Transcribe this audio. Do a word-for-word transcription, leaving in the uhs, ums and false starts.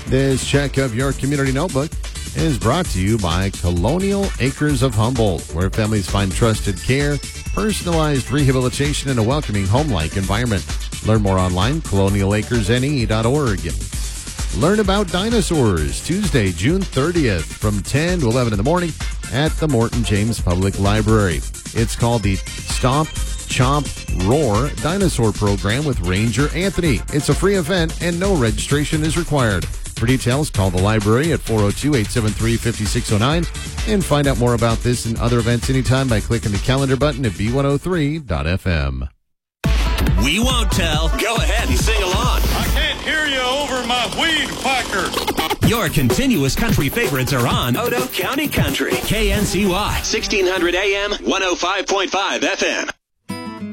This check of your community notebook is brought to you by Colonial Acres of Humboldt, where families find trusted care, personalized rehabilitation, and a welcoming home-like environment. Learn more online, colonial acres n e dot org. Learn about dinosaurs Tuesday, June thirtieth from ten to eleven in the morning at the Morton James Public Library. It's called the Stomp, Chomp, Roar Dinosaur Program with Ranger Anthony. It's a free event and no registration is required. For details, call the library at four oh two, eight seven three, five six oh nine and find out more about this and other events anytime by clicking the calendar button at b one oh three dot f m. We won't tell. Go ahead and sing along. I can't hear you over my weed whacker. Your continuous country favorites are on Odo County Country. K N C Y, sixteen hundred A M, one oh five point five F M.